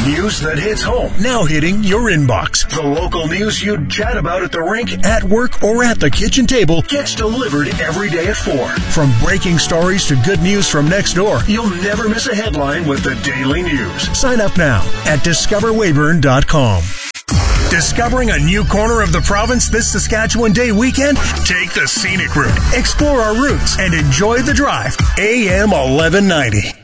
News that hits home. Now hitting your inbox. The local news you'd chat about at the rink, at work, or at the kitchen table gets delivered every day at 4. From breaking stories to good news from next door, you'll never miss a headline with the Daily News. Sign up now at discoverweyburn.com. Discovering a new corner of the province this Saskatchewan Day weekend? Take the scenic route, explore our routes, and enjoy the drive. AM 1190.